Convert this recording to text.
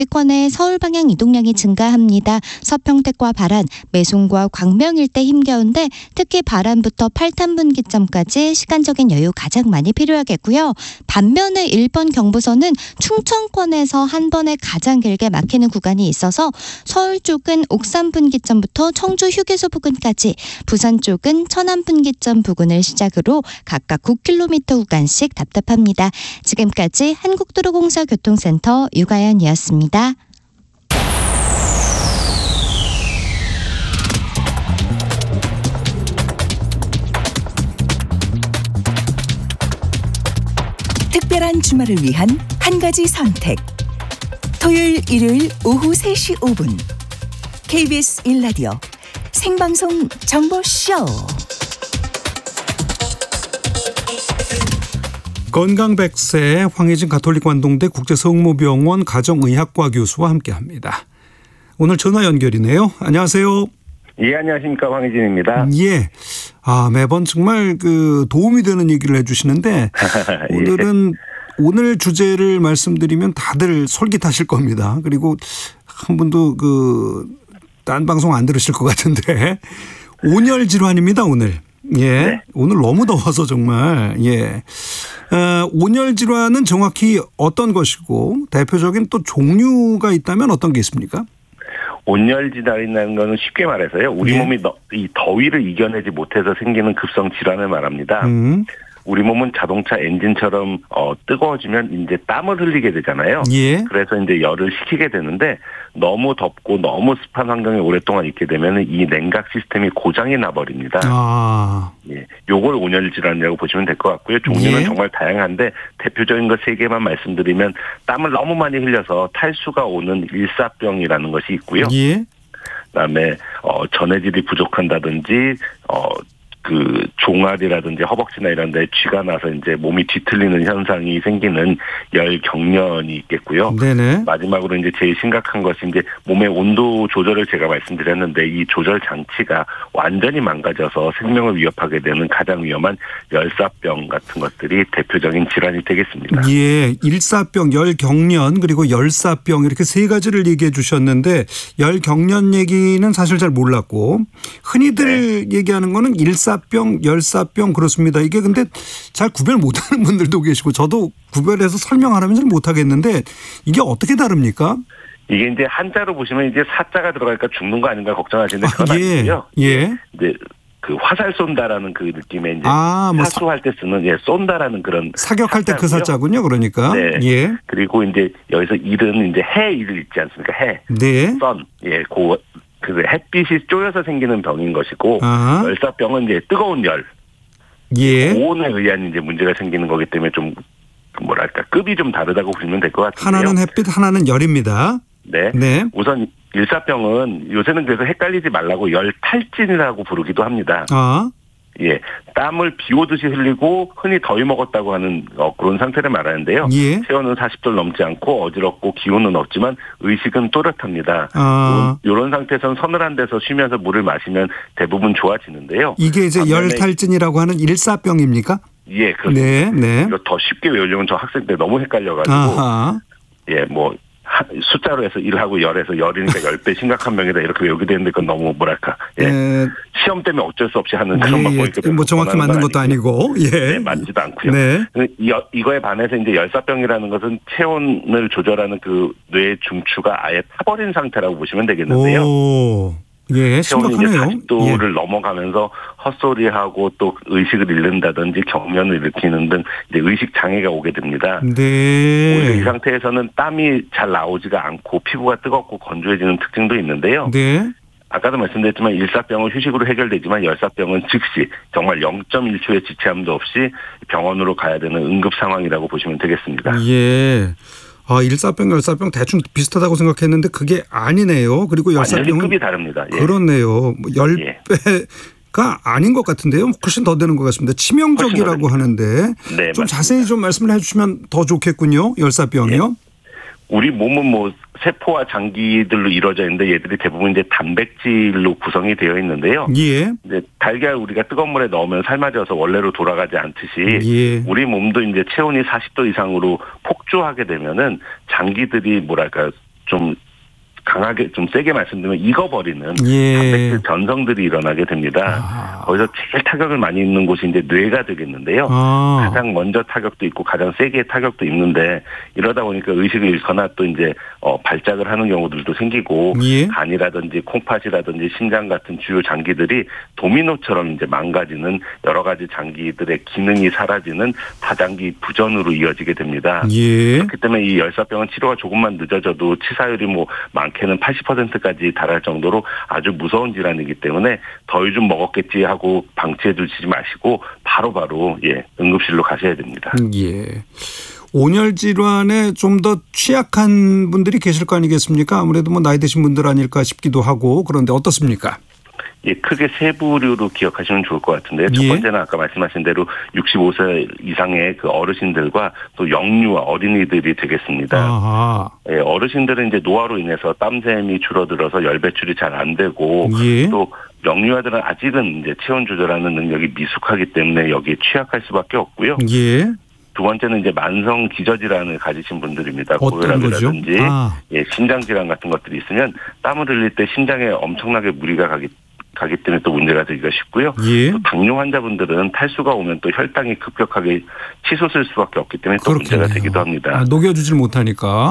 대권의 서울 방향 이동량이 증가합니다. 서평택과 발안, 매송과 광명 일대 힘겨운데 특히 발안부터 8탄 분기점까지 시간적인 여유 가장 많이 필요하겠고요. 반면에 1번 경부선은 충청권에서 한 번에 가장 길게 막히는 구간이 있어서 서울 쪽은 옥산 분기점부터 청주 휴게소 부근까지, 부산 쪽은 천안 분기점 부근을 시작으로 각각 9km 구간씩 답답합니다. 지금까지 한국도로공사 교통센터 유가연이었습니다. 특별한 주말을 위한 한 가지 선택. 토요일, 일요일 오후 3시 5분 KBS 1라디오 생방송 정보쇼. 건강 100세 황희진 가톨릭관동대 국제성모병원 가정의학과 교수와 함께합니다. 오늘 전화 연결이네요. 안녕하세요. 예, 안녕하십니까. 황희진입니다. 예. 매번 정말 도움이 되는 얘기를 해주시는데 오늘은 오늘 주제를 말씀드리면 다들 솔깃하실 겁니다. 그리고 한 분도 딴 방송 안 들으실 것 같은데 온열 질환입니다, 오늘. 예. 네. 오늘 너무 더워서 정말. 예. 온열 질환은 정확히 어떤 것이고 대표적인 또 종류가 있다면 어떤 게 있습니까? 온열 질환이라는 것은 쉽게 말해서요. 우리 몸이 이 더위를 이겨내지 못해서 생기는 급성 질환을 말합니다. 우리 몸은 자동차 엔진처럼 뜨거워지면 이제 땀을 흘리게 되잖아요. 예. 그래서 이제 열을 식히게 되는데 너무 덥고 너무 습한 환경에 오랫동안 있게 되면 이 냉각 시스템이 고장이 나버립니다. 예, 요걸 온열 질환이라고 보시면 될 것 같고요. 종류는 정말 다양한데 대표적인 것 3개만 말씀드리면 땀을 너무 많이 흘려서 탈수가 오는 일사병이라는 것이 있고요. 예. 그다음에 전해질이 부족한다든지 종아리라든지 허벅지나 이런 데 쥐가 나서 이제 몸이 뒤틀리는 현상이 생기는 열경련이 있겠고요. 네네. 마지막으로 이제 제일 심각한 것이 이제 몸의 온도 조절을 제가 말씀드렸는데 이 조절 장치가 완전히 망가져서 생명을 위협하게 되는 가장 위험한 열사병 같은 것들이 대표적인 질환이 되겠습니다. 예, 일사병, 열경련 그리고 열사병 이렇게 3가지를 얘기해 주셨는데 열경련 얘기는 사실 잘 몰랐고 흔히들 얘기하는 거는 일사병, 열사병 그렇습니다. 이게 근데 잘 구별 못하는 분들도 계시고 저도 구별해서 설명하라면 잘 못하겠는데 이게 어떻게 다릅니까? 이게 이제 한자로 보시면 이제 사자가 들어가니까 죽는 거 아닌가 걱정하시는데 그건 아니고요. 예. 이제 화살 쏜다라는 그 느낌의 이제 사수할 때 쓰는 쏜다라는 그런 사격할 때 그 사자군요. 그러니까. 네. 예. 그리고 이제 여기서 일은 이제 해 일 있지 않습니까? 해. 네. 선. 예. 햇빛이 쪼여서 생기는 병인 것이고 열사병은 이제 뜨거운 열. 예. 고온에 의한 이제 문제가 생기는 거기 때문에 좀 급이 좀 다르다고 보시면 될 것 같은데요. 하나는 햇빛, 하나는 열입니다. 네. 네. 우선 일사병은 요새는 그래서 헷갈리지 말라고 열탈진이라고 부르기도 합니다. 예, 땀을 비 오듯이 흘리고 흔히 더위 먹었다고 하는 그런 상태를 말하는데요. 예. 체온은 40도를 넘지 않고 어지럽고 기운은 없지만 의식은 또렷합니다. 이런 상태에서는 서늘한 데서 쉬면서 물을 마시면 대부분 좋아지는데요. 이게 이제 열탈진이라고 하는 일사병입니까? 예, 그렇습니다. 네. 이거 더 쉽게 외우려면 저 학생 때 너무 헷갈려가지고 예, 숫자로 해서 1하고 열에서 열이니까 10배 심각한 병이다 이렇게 외우게 되는데 그건 너무 시험 때문에 어쩔 수 없이 하는 그런 방법이거든요. 정확히 맞는 것도 아니고 네, 맞지도 않고요. 네. 이거에 반해서 이제 열사병이라는 것은 체온을 조절하는 그 뇌 중추가 아예 타버린 상태라고 보시면 되겠는데요. 예, 체온이 심각하네요. 이제 40도를 넘어가면서 헛소리하고 또 의식을 잃는다든지 경련을 일으키는 등 이제 의식 장애가 오게 됩니다. 네. 오히려 이 상태에서는 땀이 잘 나오지가 않고 피부가 뜨겁고 건조해지는 특징도 있는데요. 네. 아까도 말씀드렸지만 일사병은 휴식으로 해결되지만 열사병은 즉시 정말 0.1초의 지체함도 없이 병원으로 가야 되는 응급 상황이라고 보시면 되겠습니다. 예. 일사병, 열사병 대충 비슷하다고 생각했는데 그게 아니네요. 그리고 열사병은 급이 다릅니다. 예. 그렇네요. 10배가 아닌 것 같은데요. 훨씬 더 되는 것 같습니다. 치명적이라고 하는데 네, 좀 맞습니다. 자세히 좀 말씀을 해주시면 더 좋겠군요. 열사병이요. 예. 우리 몸은 세포와 장기들로 이루어져 있는데 얘들이 대부분 이제 단백질로 구성이 되어 있는데요. 예. 이제 달걀 우리가 뜨거운 물에 넣으면 삶아져서 원래로 돌아가지 않듯이 우리 몸도 이제 체온이 40도 이상으로 폭주하게 되면은 장기들이 좀 강하게 좀 세게 말씀드리면 익어버리는 예. 단백질 변성들이 일어나게 됩니다. 거기서 제일 타격을 많이 입는 곳이 이제 뇌가 되겠는데요. 가장 먼저 타격도 있고 가장 세게 타격도 입는데 이러다 보니까 의식을 잃거나 또 이제 발작을 하는 경우들도 생기고 예. 간이라든지 콩팥이라든지 심장 같은 주요 장기들이 도미노처럼 이제 망가지는 여러 가지 장기들의 기능이 사라지는 다장기 부전으로 이어지게 됩니다. 예. 그렇기 때문에 이 열사병은 치료가 조금만 늦어져도 치사율이 뭐 많게는 80%까지 달할 정도로 아주 무서운 질환이기 때문에 더위 좀 먹었겠지 하고 방치해 두시지 마시고 바로바로 예, 응급실로 가셔야 됩니다. 예. 온열 질환에 좀 더 취약한 분들이 계실 거 아니겠습니까? 아무래도 뭐 나이 드신 분들 아닐까 싶기도 하고 그런데 어떻습니까? 예, 크게 세 부류로 기억하시면 좋을 것 같은데요. 첫 번째는 아까 말씀하신 대로 65세 이상의 그 어르신들과 또 영유아 어린이들이 되겠습니다. 아하. 예, 어르신들은 이제 노화로 인해서 땀샘이 줄어들어서 열 배출이 잘 안 되고 예. 또 영유아들은 아직은 이제 체온 조절하는 능력이 미숙하기 때문에 여기에 취약할 수밖에 없고요. 예. 두 번째는 이제 만성 기저질환을 가지신 분들입니다. 어떤 거죠? 고혈압이라든지 예, 심장질환 같은 것들이 있으면 땀을 흘릴 때 심장에 엄청나게 무리가 가기 때문에 또 문제가 되기가 쉽고요. 예. 또 당뇨 환자분들은 탈수가 오면 또 혈당이 급격하게 치솟을 수밖에 없기 때문에 또 문제가 되기도 합니다. 녹여주질 못하니까.